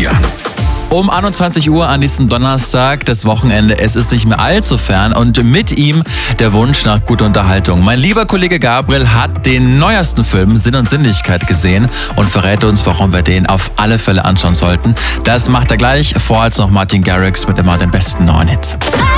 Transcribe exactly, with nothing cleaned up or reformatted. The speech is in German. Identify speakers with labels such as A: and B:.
A: Florian.
B: Um einundzwanzig Uhr an diesem Donnerstag, das Wochenende, es ist nicht mehr allzu fern und mit ihm der Wunsch nach guter Unterhaltung. Mein lieber Kollege Gabriel hat den neuesten Film Sinn und Sinnlichkeit gesehen und verrät uns, warum wir den auf alle Fälle anschauen sollten. Das macht er gleich, vorher als noch Martin Garrix mit immer den besten neuen Hits.